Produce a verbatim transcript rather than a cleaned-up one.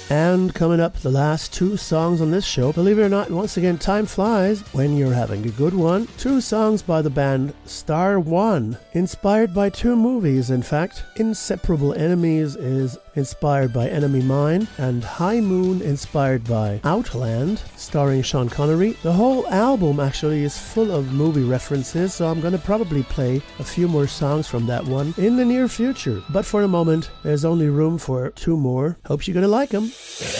And coming up, the last two songs on this show. Believe it or not, once again, time flies when you're having a good one. Two songs by the band Star One, inspired by two movies, in fact. Inseparable Enemies is inspired by Enemy Mine, and High Moon inspired by Outland, starring Sean Connery. The whole album actually is full of movie references, so I'm going to probably play a few more songs from that one in the near future. But for the moment, there's only room for two more. Hope you're going to like them.